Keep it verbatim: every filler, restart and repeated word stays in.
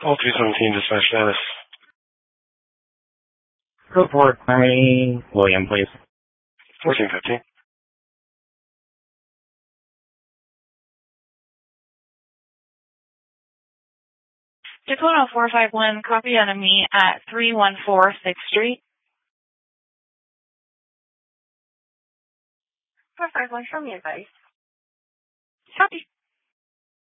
All three seventeen dispatch status. Report query, William, please. fourteen fifteen. Dakota four five one, copy enemy at three one four sixth Street. four five one, show me advice. Copy.